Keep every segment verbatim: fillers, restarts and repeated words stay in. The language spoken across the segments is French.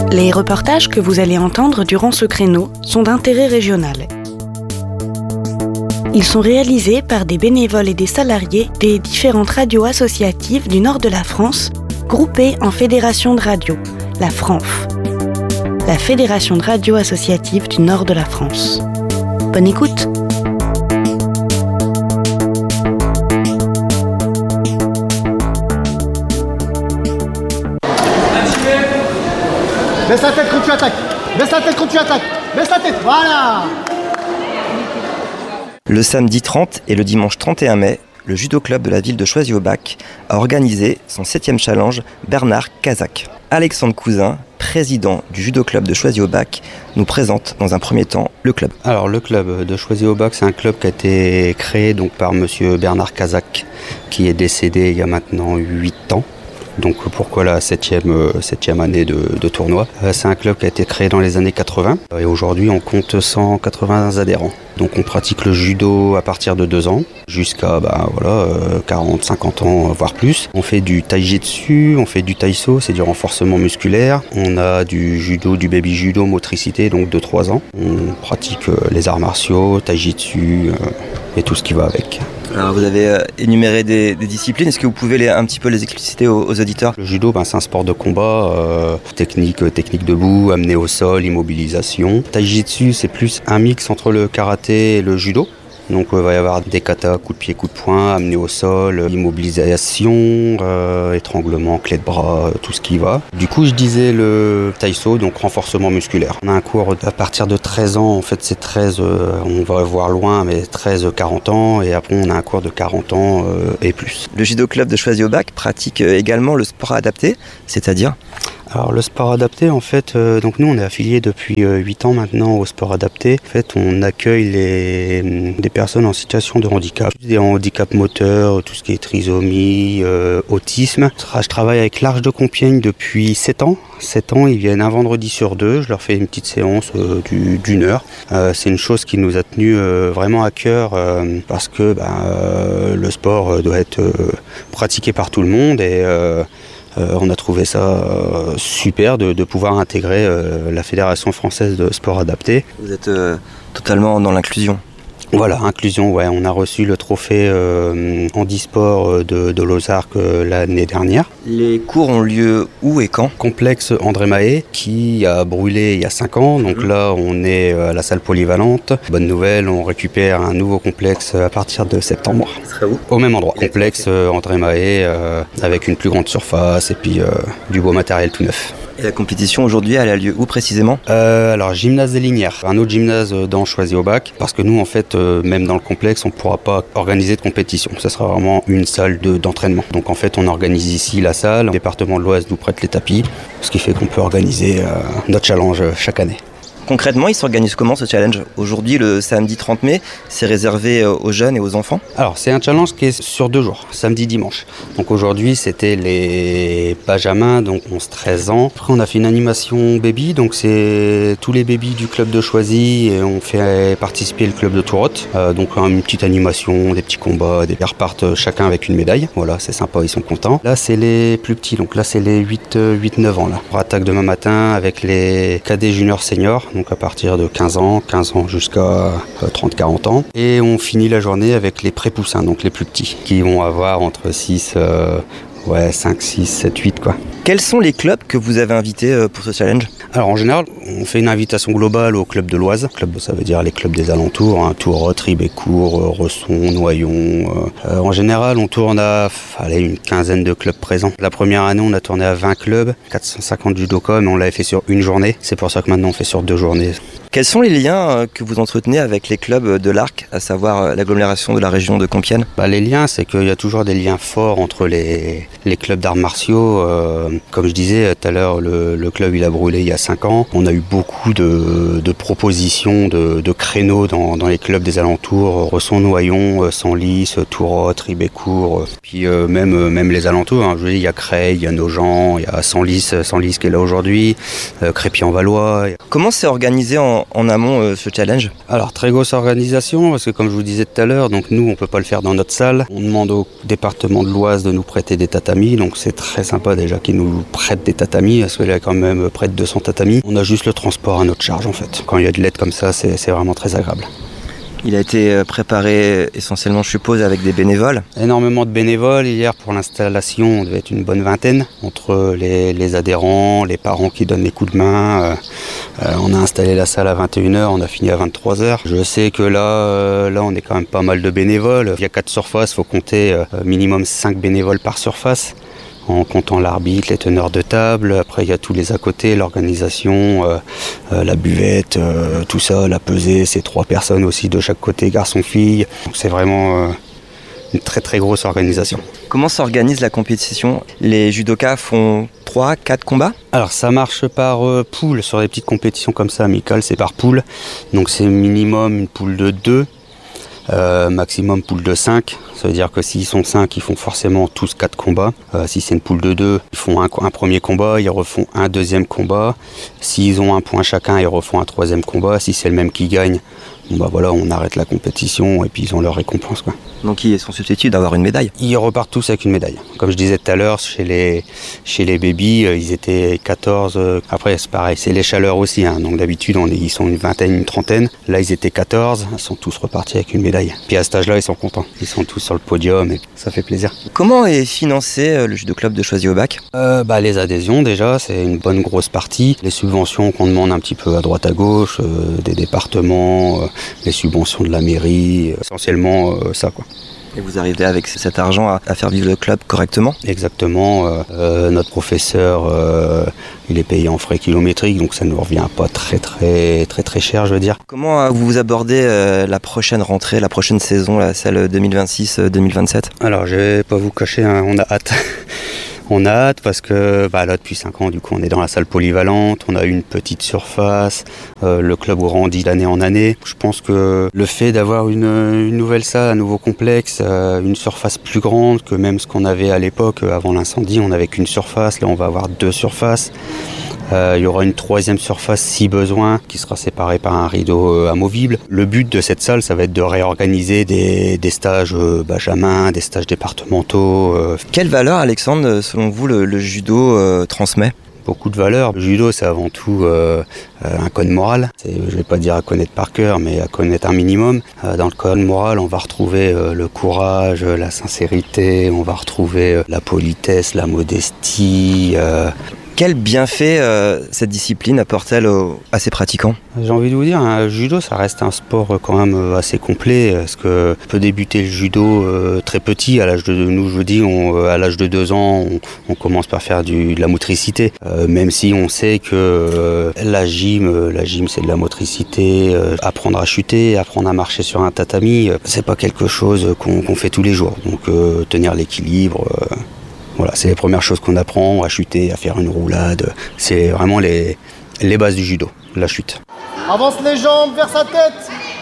Les reportages que vous allez entendre durant ce créneau sont d'intérêt régional. Ils sont réalisés par des bénévoles et des salariés des différentes radios associatives du nord de la France, groupées en fédération de radio, la FRANF, la Fédération de radio associative du nord de la France. Bonne écoute! Baisse la tête quand tu attaques. Baisse la tête quand tu attaques. Baisse la tête. Voilà. Le samedi trente et le dimanche trente et un mai, le judo club de la ville de Choisy-au-Bac a organisé son septième challenge Bernard Cazac. Alexandre Cousin, président du judo club de Choisy-au-Bac, nous présente dans un premier temps le club. Alors le club de Choisy-au-Bac, c'est un club qui a été créé donc par monsieur Bernard Cazac, qui est décédé il y a maintenant huit ans. Donc pourquoi la septième, euh, septième année de, de tournoi. euh, C'est un club qui a été créé dans les années quatre-vingts et aujourd'hui on compte cent quatre-vingts adhérents. Donc on pratique le judo à partir de deux ans jusqu'à bah, voilà, euh, quarante, cinquante ans, voire plus. On fait du taijutsu, on fait du taiso, c'est du renforcement musculaire. On a du judo, du baby judo, motricité, donc de trois ans. On pratique euh, les arts martiaux, taijutsu euh, et tout ce qui va avec. Alors vous avez euh, énuméré des, des disciplines, est-ce que vous pouvez les, un petit peu les expliciter aux, aux auditeurs ? Le judo, ben, c'est un sport de combat, euh, technique, technique debout, amener au sol, immobilisation. Taijutsu, c'est plus un mix entre le karaté et le judo. Donc il euh, va y avoir des katas, coups de pied, coups de poing, amener au sol, immobilisation, euh, étranglement, clé de bras, tout ce qui va. Du coup je disais le taiso, donc renforcement musculaire. On a un cours à partir de treize ans, en fait c'est treize, euh, on va voir loin, mais treize à quarante ans, et après on a un cours de quarante ans euh, et plus. Le judo club de Choisy-au-Bac pratique également le sport adapté, c'est-à-dire ? Alors le sport adapté, en fait, euh, donc nous on est affiliés depuis euh, huit ans maintenant au sport adapté. En fait, on accueille les, des personnes en situation de handicap, des handicaps moteurs, tout ce qui est trisomie, euh, autisme. Je travaille avec l'Arche de Compiègne depuis sept ans. sept ans, ils viennent un vendredi sur deux, je leur fais une petite séance euh, du, d'une heure. Euh, c'est une chose qui nous a tenu euh, vraiment à cœur euh, parce que bah, euh, le sport doit être euh, pratiqué par tout le monde et euh, Euh, on a trouvé ça euh, super de, de pouvoir intégrer euh, la Fédération française de sport adapté. Vous êtes euh, totalement dans l'inclusion. Voilà, inclusion, ouais. On a reçu le trophée euh, handisport de, de Lozark euh, l'année dernière. Les cours ont lieu où et quand ? Complexe André Mahé, qui a brûlé il y a cinq ans. Donc mmh. là, on est à la salle polyvalente. Bonne nouvelle, on récupère un nouveau complexe à partir de septembre. Ce serait où ? Au même endroit. Complexe euh, André Mahé, euh, avec une plus grande surface et puis euh, du beau matériel tout neuf. Et la compétition aujourd'hui, elle a lieu où précisément ? euh, Alors, gymnase des Linières, un autre gymnase dans Choisy-au-Bac, parce que nous, en fait, euh, même dans le complexe, on ne pourra pas organiser de compétition. Ce sera vraiment une salle de, d'entraînement. Donc, en fait, on organise ici la salle. Le département de l'Oise nous prête les tapis, ce qui fait qu'on peut organiser euh, notre challenge chaque année. Concrètement, il s'organise comment ce challenge ? Aujourd'hui, le samedi trente mai, c'est réservé aux jeunes et aux enfants ? Alors, c'est un challenge qui est sur deux jours, samedi, dimanche. Donc aujourd'hui, c'était les Benjamins, donc onze treize ans. Après, on a fait une animation baby, donc c'est tous les bébés du club de Choisy et on fait participer le club de Tourotte. Euh, donc une petite animation, des petits combats, des... ils repartent chacun avec une médaille. Voilà, c'est sympa, ils sont contents. Là, c'est les plus petits, donc là, c'est les huit neuf ans. Là. On attaque demain matin avec les cadets juniors seniors. Donc à partir de quinze ans, quinze ans jusqu'à trente à quarante ans. Et on finit la journée avec les pré-poussins, donc les plus petits, qui vont avoir entre six, euh, ouais, cinq, six, sept, huit quoi. Quels sont les clubs que vous avez invités pour ce challenge ? Alors en général, on fait une invitation globale au club de l'Oise. Club, ça veut dire les clubs des alentours, hein, Tourotte, Ribécourt, Resson, Noyon. Euh, en général, on tourne à allez, une quinzaine de clubs présents. La première année, on a tourné à vingt clubs, quatre cent cinquante judokas, mais on l'avait fait sur une journée. C'est pour ça que maintenant, on fait sur deux journées. Quels sont les liens que vous entretenez avec les clubs de l'Arc, à savoir l'agglomération de la région de Compiègne ? Bah, les liens, c'est qu'il y a toujours des liens forts entre les, les clubs d'arts martiaux. Euh, comme je disais tout à l'heure, le, le club il a brûlé il y a cinq ans. On a eu beaucoup de, de propositions, de, de créneaux dans, dans les clubs des alentours. Resson, Noyon, Senlis, Tourotte, Ribécourt. Puis euh, même, même les alentours. Hein. Je veux dire, il y a Creil, il y a Nogent, il y a Senlis, Senlis qui est là aujourd'hui, euh, Crépy-en-Valois. Comment c'est organisé en en amont euh, ce challenge ? Alors très grosse organisation parce que comme je vous disais tout à l'heure, donc nous on peut pas le faire dans notre salle. On demande au département de l'Oise de nous prêter des tatamis, donc c'est très sympa déjà qu'ils nous prêtent des tatamis parce qu'il y a quand même près de deux cents tatamis. On a juste le transport à notre charge en fait. Quand il y a de l'aide comme ça, c'est, c'est vraiment très agréable. Il a été préparé essentiellement, je suppose, avec des bénévoles. Énormément de bénévoles. Hier, pour l'installation, on devait être une bonne vingtaine. Entre les, les adhérents, les parents qui donnent les coups de main. Euh, euh, on a installé la salle à vingt et une heures, on a fini à vingt-trois heures. Je sais que là, euh, là, on est quand même pas mal de bénévoles. Il y a quatre surfaces, il faut compter euh, minimum cinq bénévoles par surface. En comptant l'arbitre, les teneurs de table, après il y a tous les à côté, l'organisation, euh, euh, la buvette, euh, tout ça, la pesée, c'est trois personnes aussi de chaque côté, garçon-fille. Donc c'est vraiment euh, une très très grosse organisation. Comment s'organise la compétition ? Les judokas font trois, quatre combats ? Alors ça marche par euh, poule, sur les petites compétitions comme ça, amicales, c'est par poule. Donc c'est minimum une poule de deux. Euh, maximum poule de cinq, ça veut dire que s'ils sont cinq, ils font forcément tous quatre combats. Euh, si c'est une poule de deux, ils font un, un premier combat, ils refont un deuxième combat. S'ils ont un point chacun, ils refont un troisième combat. Si c'est le même qui gagne, bon bah voilà, on arrête la compétition et puis ils ont leur récompense, quoi. Donc ils sont susceptibles d'avoir une médaille ? Ils repartent tous avec une médaille. Comme je disais tout à l'heure, chez les, chez les babies, ils étaient quatorze. Après c'est pareil, c'est les chaleurs aussi, hein. Donc d'habitude on est, ils sont une vingtaine, une trentaine. Là ils étaient quatorze, ils sont tous repartis avec une médaille. Puis à cet âge-là ils sont contents. Ils sont tous sur le podium et ça fait plaisir. Comment est financé le judo club de Choisy-au-Bac ? euh, bah, Les adhésions déjà, c'est une bonne grosse partie. Les subventions qu'on demande un petit peu à droite à gauche, euh, des départements, euh, les subventions de la mairie, euh, essentiellement euh, ça, quoi. Et vous arrivez avec cet argent à, à faire vivre le club correctement ? Exactement. Euh, euh, notre professeur, euh, il est payé en frais kilométriques, donc ça ne nous revient pas très très très très cher, je veux dire. Comment euh, vous abordez euh, la prochaine rentrée, la prochaine saison, la celle deux mille vingt-six deux mille vingt-sept ? Alors, je vais pas vous cacher, hein, on a hâte. On a hâte parce que bah, là depuis cinq ans du coup on est dans la salle polyvalente, on a une petite surface, euh, le club grandit d'année en année. Je pense que le fait d'avoir une, une nouvelle salle, un nouveau complexe, euh, une surface plus grande que même ce qu'on avait à l'époque avant l'incendie, on n'avait qu'une surface, là on va avoir deux surfaces. Euh, il y aura une troisième surface si besoin qui sera séparée par un rideau euh, amovible. Le but de cette salle, ça va être de réorganiser des, des stages euh, benjamin, des stages départementaux. Euh. Quelle valeur, Alexandre, selon vous, le, le judo euh, transmet ? Beaucoup de valeurs. Le judo, c'est avant tout euh, un code moral. C'est, je ne vais pas dire à connaître par cœur, mais à connaître un minimum. Euh, dans le code moral, on va retrouver euh, le courage, la sincérité, on va retrouver euh, la politesse, la modestie. Euh, Quel bienfait euh, cette discipline apporte-t-elle aux, à ses pratiquants ? J'ai envie de vous dire, un judo, ça reste un sport quand même assez complet, parce que on peut débuter le judo euh, très petit, à l'âge de, nous je vous dis, on, à l'âge de deux ans, on, on commence par faire du, de la motricité, euh, même si on sait que euh, la gym, la gym c'est de la motricité, euh, apprendre à chuter, apprendre à marcher sur un tatami, euh, c'est pas quelque chose qu'on, qu'on fait tous les jours, donc euh, tenir l'équilibre. Euh, Voilà, c'est les premières choses qu'on apprend, à chuter, à faire une roulade. C'est vraiment les, les bases du judo, la chute. Avance les jambes vers sa tête.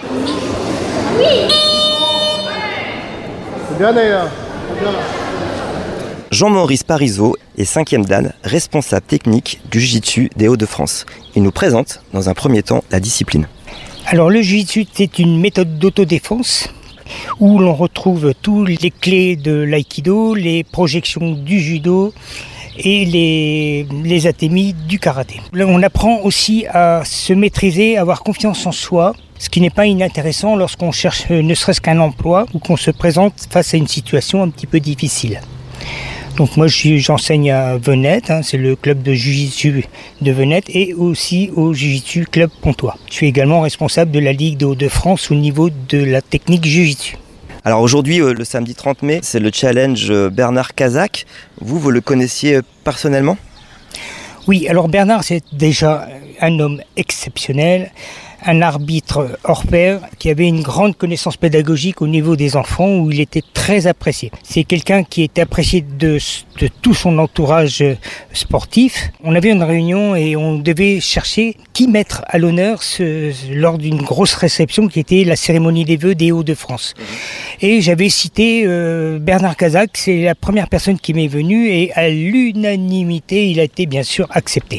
C'est bien d'ailleurs. Jean-Maurice Parisot est cinquième dan, responsable technique du Jiu-Jitsu des Hauts-de-France. Il nous présente, dans un premier temps, la discipline. Alors le Jiu-Jitsu, c'est une méthode d'autodéfense où l'on retrouve tous les clés de l'aïkido, les projections du judo et les, les atémis du karaté. Là, on apprend aussi à se maîtriser, à avoir confiance en soi, ce qui n'est pas inintéressant lorsqu'on cherche ne serait-ce qu'un emploi ou qu'on se présente face à une situation un petit peu difficile. Donc moi j'enseigne à Venette, hein, c'est le club de Jiu-Jitsu de Venette et aussi au Jiu-Jitsu Club Pontois. Je suis également responsable de la Ligue des Hauts-de-France au niveau de la technique Jiu-Jitsu. Alors aujourd'hui, le samedi trente mai, c'est le challenge Bernard Kazak. Vous, vous le connaissiez personnellement ? Oui, alors Bernard c'est déjà un homme exceptionnel, un arbitre hors pair qui avait une grande connaissance pédagogique au niveau des enfants où il était très apprécié. C'est quelqu'un qui était apprécié de, de tout son entourage sportif. On avait une réunion et on devait chercher qui mettre à l'honneur ce, lors d'une grosse réception qui était la cérémonie des vœux des Hauts-de-France. Mmh. Et j'avais cité euh, Bernard Kazak, c'est la première personne qui m'est venue et à l'unanimité, il a été bien sûr accepté.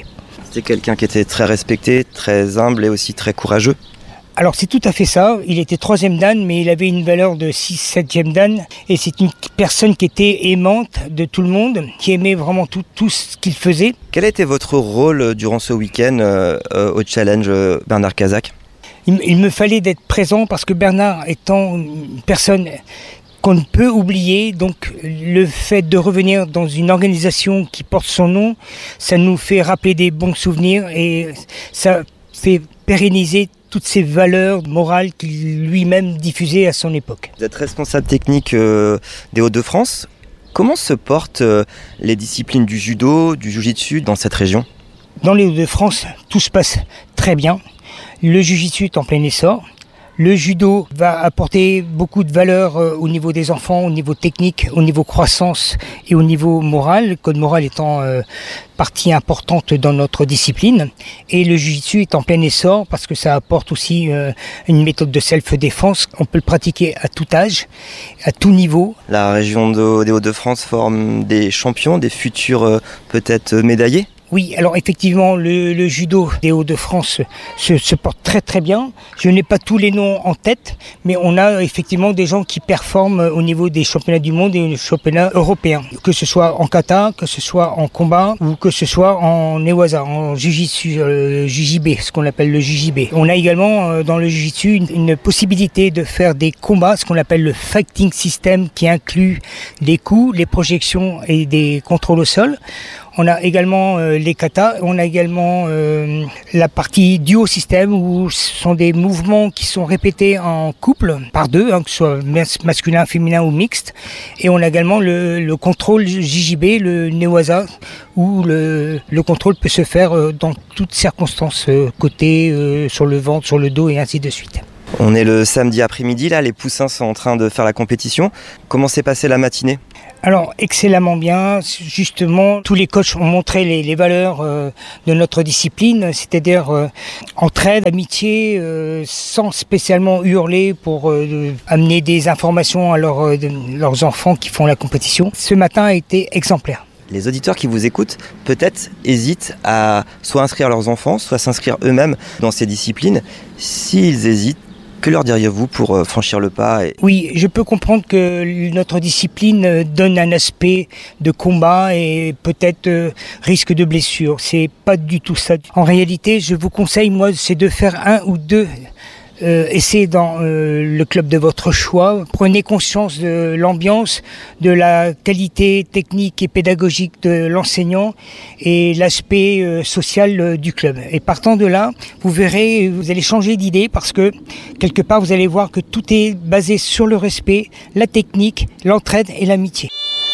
C'est quelqu'un qui était très respecté, très humble et aussi très courageux. Alors c'est tout à fait ça, il était troisième dan, mais il avait une valeur de six septième dan, et c'est une personne qui était aimante de tout le monde, qui aimait vraiment tout, tout ce qu'il faisait. Quel a été votre rôle durant ce week-end euh, au challenge euh, Bernard Cazac ? il, il me fallait d'être présent parce que Bernard étant une personne qu'on ne peut oublier, donc le fait de revenir dans une organisation qui porte son nom, ça nous fait rappeler des bons souvenirs et ça fait pérenniser toutes ces valeurs morales qu'il lui-même diffusait à son époque. Vous êtes responsable technique euh, des Hauts-de-France. Comment se portent euh, les disciplines du judo, du jiu-jitsu dans cette région ? Dans les Hauts-de-France, tout se passe très bien. Le jiu-jitsu est en plein essor. Le judo va apporter beaucoup de valeur euh, au niveau des enfants, au niveau technique, au niveau croissance et au niveau moral. Le code moral étant euh, partie importante dans notre discipline. Et le jiu-jitsu est en plein essor parce que ça apporte aussi euh, une méthode de self-défense. On peut le pratiquer à tout âge, à tout niveau. La région de, des Hauts-de-France forme des champions, des futurs euh, peut-être médaillés ? Oui, alors effectivement, le, le judo des Hauts-de-France se, se porte très très bien. Je n'ai pas tous les noms en tête, mais on a effectivement des gens qui performent au niveau des championnats du monde et des championnats européens. Que ce soit en kata, que ce soit en combat ou que ce soit en newaza, en jiu-jitsu, euh, J J B, ce qu'on appelle le J J B. On a également euh, dans le jiu-jitsu une, une possibilité de faire des combats, ce qu'on appelle le fighting system, qui inclut les coups, les projections et des contrôles au sol. On a également euh, les katas, on a également euh, la partie duo système où ce sont des mouvements qui sont répétés en couple par deux, hein, que ce soit mas- masculin, féminin ou mixte. Et on a également le, le contrôle J J B, le newaza, où le, le contrôle peut se faire euh, dans toutes circonstances, euh, côté, euh, sur le ventre, sur le dos et ainsi de suite. On est le samedi après-midi, là, les poussins sont en train de faire la compétition. Comment s'est passée la matinée ? Alors, excellemment bien. Justement, tous les coachs ont montré les, les valeurs euh, de notre discipline, c'est-à-dire euh, entraide, amitié, euh, sans spécialement hurler pour euh, amener des informations à leur, euh, de, leurs enfants qui font la compétition. Ce matin a été exemplaire. Les auditeurs qui vous écoutent, peut-être, hésitent à soit inscrire leurs enfants, soit s'inscrire eux-mêmes dans ces disciplines. S'ils hésitent, que leur diriez-vous pour franchir le pas et... Oui, je peux comprendre que notre discipline donne un aspect de combat et peut-être euh, risque de blessure. C'est pas du tout ça. En réalité, je vous conseille, moi, c'est de faire un ou deux Euh, essayez dans euh, le club de votre choix. Prenez conscience de l'ambiance, de la qualité technique et pédagogique de l'enseignant et l'aspect euh, social euh, du club. Et partant de là, vous verrez, vous allez changer d'idée parce que quelque part, vous allez voir que tout est basé sur le respect, la technique, l'entraide et l'amitié.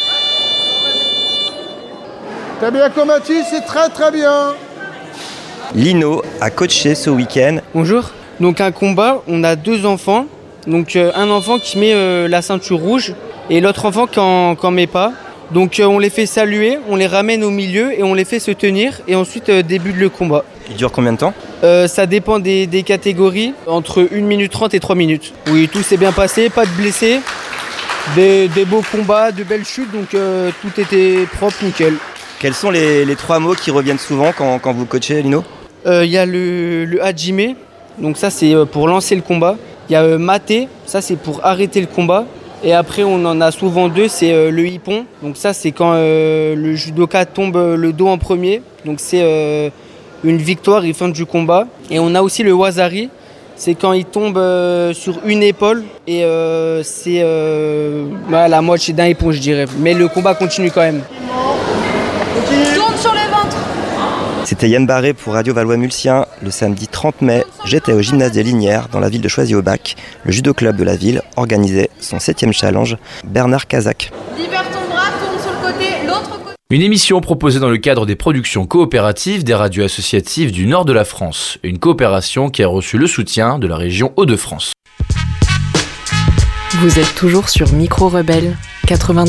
T'as bien combattu, c'est très très bien. Lino a coaché ce week-end. Bonjour. Donc un combat, on a deux enfants. Donc euh, un enfant qui met euh, la ceinture rouge et l'autre enfant qui en, qui en met pas. Donc euh, on les fait saluer, on les ramène au milieu et on les fait se tenir et ensuite euh, débute le combat. Il dure combien de temps ? euh, Ça dépend des, des catégories, entre une minute trente et trois minutes. Oui, tout s'est bien passé, pas de blessés, des, des beaux combats, de belles chutes, donc euh, tout était propre, nickel. Quels sont les, les trois mots qui reviennent souvent quand, quand vous coachez, Lino ? Il euh, y a le, le hajime. Donc ça c'est pour lancer le combat. Il y a euh, maté, ça c'est pour arrêter le combat. Et après on en a souvent deux, c'est euh, le hippon. Donc ça c'est quand euh, le judoka tombe le dos en premier. Donc c'est euh, une victoire, il fin du combat. Et on a aussi le wazari, c'est quand il tombe euh, sur une épaule. Et euh, c'est euh, bah, la moitié d'un hippon je dirais. Mais le combat continue quand même. Tourne sur le ventre. C'était Yann Barré pour Radio Valois-Mulsien. Le samedi trente mai, j'étais au gymnase des Linières, dans la ville de Choisy-au-Bac. Le judo club de la ville organisait son septième challenge, Bernard Cazac. Libère ton bras, tourne sur le côté, l'autre côté. Une émission proposée dans le cadre des productions coopératives des radios associatives du nord de la France. Une coopération qui a reçu le soutien de la région Hauts-de-France. Vous êtes toujours sur Micro Rebelle quatre-vingt-dix.